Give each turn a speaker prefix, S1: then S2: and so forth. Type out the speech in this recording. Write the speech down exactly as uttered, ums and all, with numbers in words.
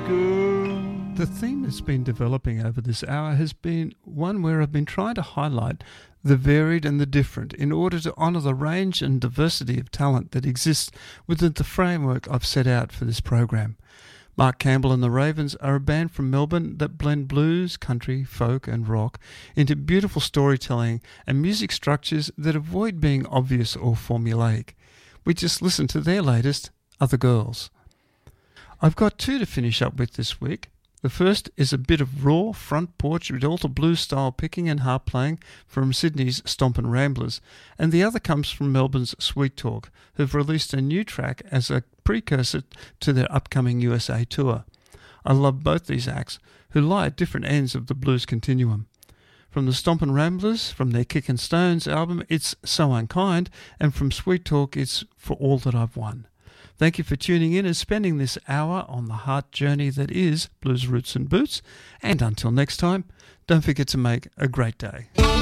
S1: girl.
S2: The theme that's been developing over this hour has been one where I've been trying to highlight the varied and the different in order to honour the range and diversity of talent that exists within the framework I've set out for this program. Mark Campbell and the Ravens are a band from Melbourne that blend blues, country, folk and rock into beautiful storytelling and music structures that avoid being obvious or formulaic. We just listened to their latest, Other Girls. I've got two to finish up with this week. The first is a bit of raw front porch Rialto blues style picking and harp playing from Sydney's Stompin' Ramblers, and the other comes from Melbourne's Sweet Talk, who've released a new track as a precursor to their upcoming U S A tour. I love both these acts, who lie at different ends of the blues continuum. From the Stompin' Ramblers, from their Kickin' Stones album, it's So Unkind, and from Sweet Talk, it's For All That I've Won. Thank you for tuning in and spending this hour on the heart journey that is Blues Roots and Boots. And until next time, don't forget to make a great day.